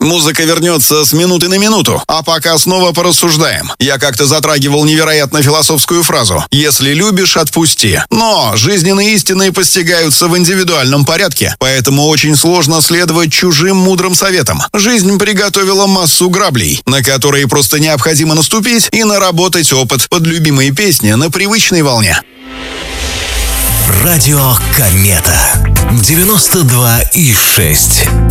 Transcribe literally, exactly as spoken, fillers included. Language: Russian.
Музыка вернется с минуты на минуту, а пока снова порассуждаем. Я как-то затрагивал невероятно философскую фразу «Если любишь, отпусти». Но жизненные истины постигаются в индивидуальном порядке, поэтому очень сложно следовать чужим мудрым советам. Жизнь приготовила массу граблей, на которые просто необходимо наступить и наработать опыт под любимые песни на привычной волне. Радио Комета девяносто два и шесть.